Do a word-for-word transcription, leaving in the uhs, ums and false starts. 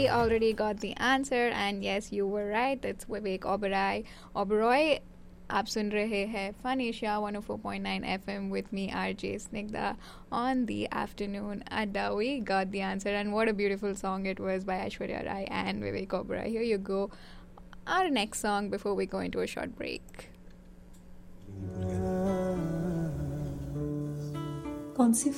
we already got the answer, and yes, you were right. It's Vivek Oberoi. Oberoi. आप सुन रहे हैं fun Asia one oh four point nine F M with me, R J Snigdha, on the afternoon Adda. We got the answer, and what a beautiful song it was by Aishwarya Rai and Vivek Oberoi. Here you go. Our next song before we go into a short break. कौन सी